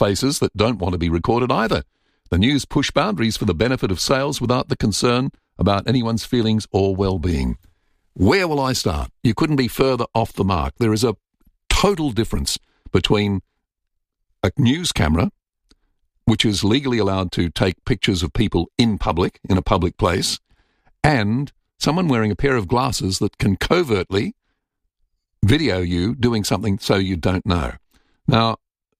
faces that don't want to be recorded either. The news push boundaries for the benefit of sales without the concern about anyone's feelings or well-being. Where will I start? You couldn't be further off the mark. There is a total difference between a news camera, which is legally allowed to take pictures of people in public, in a public place, and someone wearing a pair of glasses that can covertly video you doing something so you don't know. Now,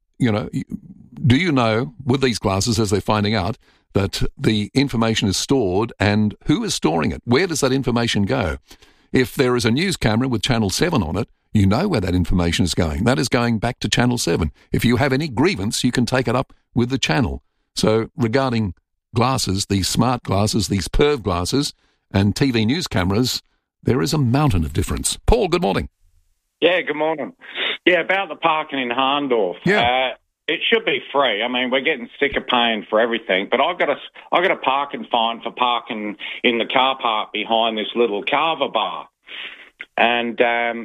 do you know, with these glasses, as they're finding out, that the information is stored, and who is storing it? Where does that information go? If there is a news camera with Channel 7 on it, you know where that information is going. That is going back to Channel 7. If you have any grievance, you can take it up with the channel. So regarding glasses, these smart glasses, these perv glasses, and TV news cameras, there is a mountain of difference. Paul, good morning. Yeah, good morning. Yeah, about the parking in Harndorf. Yeah. It should be free. I mean, we're getting sick of paying for everything, but I got a parking fine for parking in the car park behind this little Carver bar, and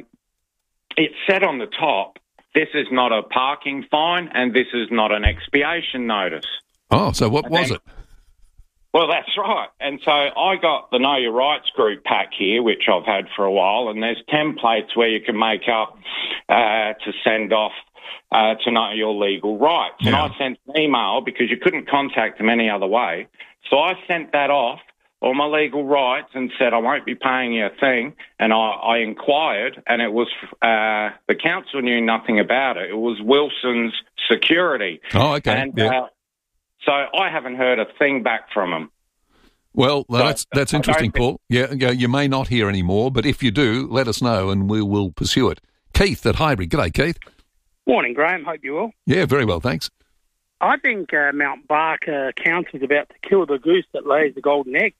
it said on the top, "This is not a parking fine, and this is not an expiation notice." Oh, so what was it? Well, that's right. And so I got the Know Your Rights group pack here, which I've had for a while, and there's templates where you can make up to send off to know your legal rights. Yeah. And I sent an email because you couldn't contact them any other way. So I sent that off, all my legal rights, and said I won't be paying you a thing. And I inquired, and it was the council knew nothing about it. It was Wilson's Security. Oh, okay. And so I haven't heard a thing back from them. Well, that's interesting, Paul. Yeah, you may not hear any more, but if you do, let us know and we will pursue it. Keith at Highbury. G'day, Keith. Morning, Graham. Hope you're well. Yeah, very well, thanks. I think Mount Barker Council's about to kill the goose that lays the golden egg.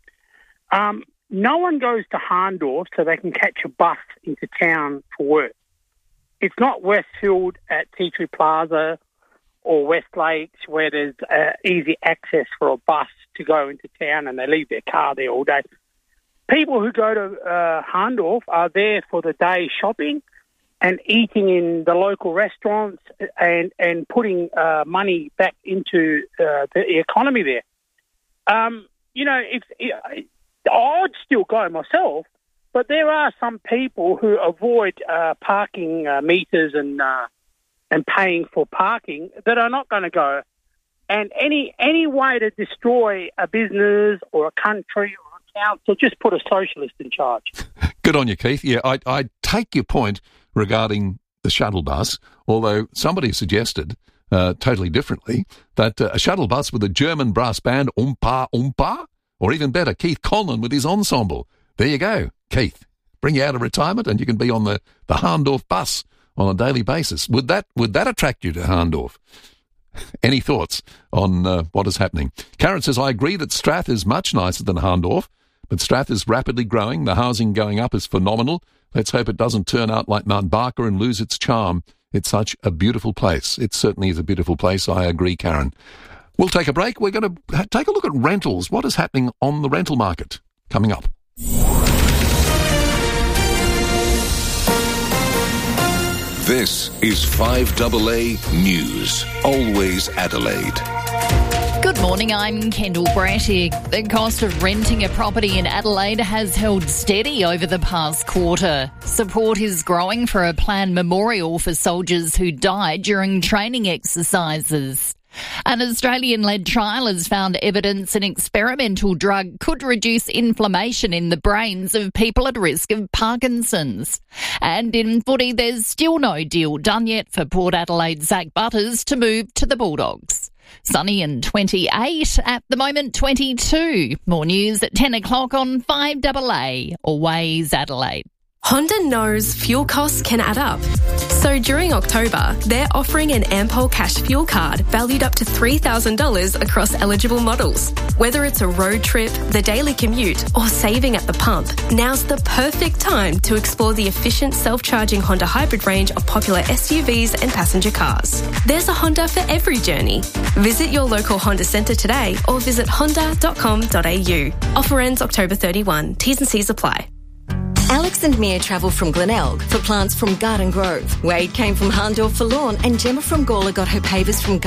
No one goes to Harndorf so they can catch a bus into town for work. It's not Westfield at Tea Tree Plaza or West Lakes where there's easy access for a bus to go into town and they leave their car there all day. People who go to Harndorf are there for the day shopping and eating in the local restaurants and putting money back into the economy there. I'd still go myself, but there are some people who avoid parking meters and paying for parking that are not going to go. And any way to destroy a business or a country or a council, just put a socialist in charge. Good on you, Keith. Yeah, I take your point regarding the shuttle bus, although somebody suggested totally differently that a shuttle bus with a German brass band, Oompa Oompa, or even better, Keith Conlon with his ensemble. There you go, Keith. Bring you out of retirement and you can be on the Harndorf bus on a daily basis. Would that attract you to Harndorf? Any thoughts on what is happening? Karen says, I agree that Strath is much nicer than Harndorf, but Strath is rapidly growing. The housing going up is phenomenal. Let's hope it doesn't turn out like Mount Barker and lose its charm. It's such a beautiful place. It certainly is a beautiful place. I agree, Karen. We'll take a break. We're going to take a look at rentals. What is happening on the rental market? Coming up. This is 5AA News, always Adelaide. Good morning, I'm Kendall Brattig. The cost of renting a property in Adelaide has held steady over the past quarter. Support is growing for a planned memorial for soldiers who died during training exercises. An Australian-led trial has found evidence an experimental drug could reduce inflammation in the brains of people at risk of Parkinson's. And in footy, there's still no deal done yet for Port Adelaide's Zach Butters to move to the Bulldogs. Sunny and 28, at the moment 22. More news at 10 o'clock on 5AA, Always Adelaide. Honda knows fuel costs can add up. So during October, they're offering an Ampol Cash fuel card valued up to $3,000 across eligible models. Whether it's a road trip, the daily commute, or saving at the pump, now's the perfect time to explore the efficient self-charging Honda hybrid range of popular SUVs and passenger cars. There's a Honda for every journey. Visit your local Honda centre today or visit honda.com.au. Offer ends October 31. T's and C's apply. Alex and Mia travel from Glenelg for plants from Garden Grove. Wade came from Harndorf for lawn and Gemma from Gawler got her pavers from